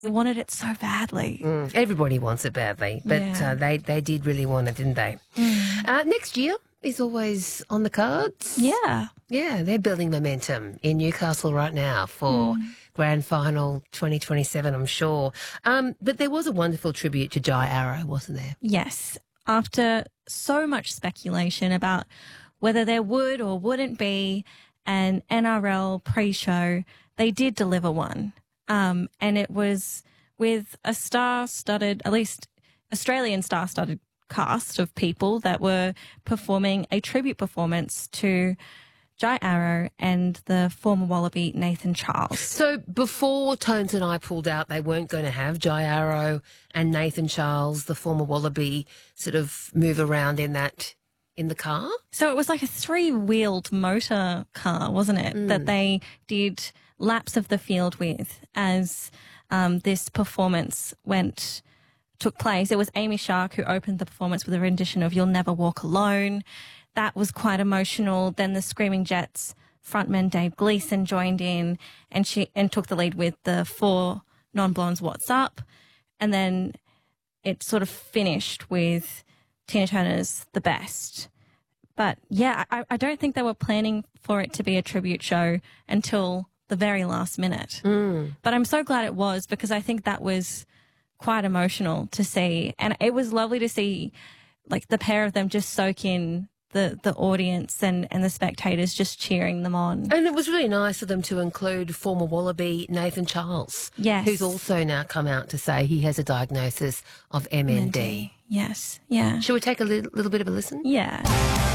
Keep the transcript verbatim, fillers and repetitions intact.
They wanted it so badly. Mm, everybody wants it badly, but Yeah. uh, they, they did really want it, didn't they? Mm. Uh, next year is always on the cards. Yeah. Yeah, they're building momentum in Newcastle right now for Mm. Grand Final twenty twenty-seven, I'm sure. Um, but there was a wonderful tribute to Jai Arrow, wasn't there? Yes. After so much speculation about whether there would or wouldn't be an N R L pre-show, they did deliver one. Um, and it was with a star-studded, at least Australian star-studded cast of people that were performing a tribute performance to Jai Arrow and the former Wallaby Nathan Charles. So before Tones and I pulled out, they weren't going to have Jai Arrow and Nathan Charles, the former Wallaby, sort of move around in that in the car? So it was like a three-wheeled motor car, wasn't it, Mm. that they did laps of the field with as um, this performance went took place. It was Amy Shark who opened the performance with a rendition of You'll Never Walk Alone. That was quite emotional. Then the Screaming Jets frontman Dave Gleason joined in and she and took the lead with the Four Non-Blondes What's Up. And then it sort of finished with Tina Turner's The Best. But yeah, I, I don't think they were planning for it to be a tribute show until the very last minute. Mm. But I'm so glad it was because I think that was quite emotional to see. And it was lovely to see like the pair of them just soak in the, the audience and, and the spectators just cheering them on. And it was really nice of them to include former Wallaby Nathan Charles, Yes. who's also now come out to say he has a diagnosis of M N D. Yes. Yeah. Shall we take a little, little bit of a listen? Yeah.